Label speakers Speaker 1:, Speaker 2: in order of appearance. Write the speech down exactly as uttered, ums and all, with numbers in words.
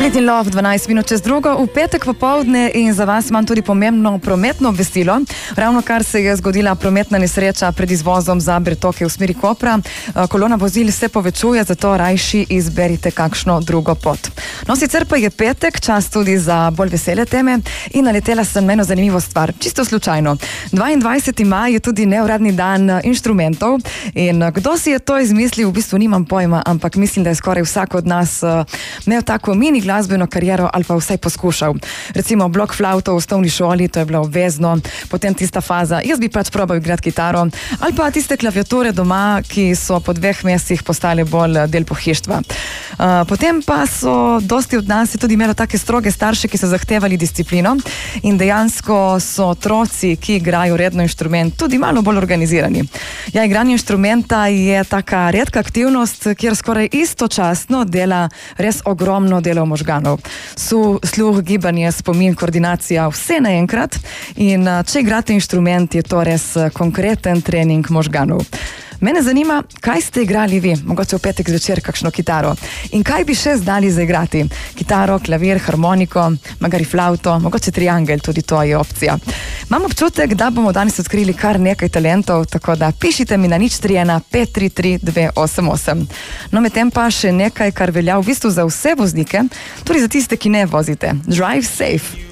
Speaker 1: Britney Love, dvanajst minut čez drugo, v petek popoldne in za vas imam tudi pomembno prometno obvestilo. Ravno kar se je zgodila prometna nesreča pred izvozom za Bretoke v smeri Kopra. Kolona vozil se povečuje, zato rajši izberite kakšno drugo pot. No, sicer pa je petek, čas tudi za bolj vesele teme in naletela sem na eno zanimivo stvar, čisto slučajno. dvaindvajseti maj je tudi neuradni dan inštrumentov in kdo si je to izmislil, v bistvu nimam pojma, ampak mislim, da je skoraj vsak od nas imel tako mini glasbeno kariero ali pa vsaj poskušal. Recimo blok flavto v osnovni šoli, to je bilo obvezno, potem tista faza, jaz bi pač probal igrati kitaro, ali pa tiste klaviature doma, ki so po dveh mesecih postale bolj del pohištva. Uh, potem pa so dosti od nas tudi imelo take stroge starše, ki so zahtevali disciplino in dejansko so otroci, ki igrajo redno inštrument, tudi malo bolj organizirani. Ja, igranje inštrumenta je taka redka aktivnost, kjer skoraj istočasno dela res ogromno delo možganov. Su, sluh, gibanje, spomin, koordinacija, vse naenkrat in če igrate inštrument, je to res konkreten trening možganov. Mene zanima, kaj ste igrali vi, mogoče v petek zvečer kakšno kitaro in kaj bi še znali zaigrati. Kitaro, klavir, harmoniko, magari flauto, mogoče triangel, tudi to je opcija. Imam občutek, da bomo danes odkrili kar nekaj talentov, tako da pišite mi na nič tri ena pet tri tri dve osem osem. No, medtem pa še nekaj, kar velja v bistvu za vse voznike, tudi za tiste, ki ne vozite. Drive safe.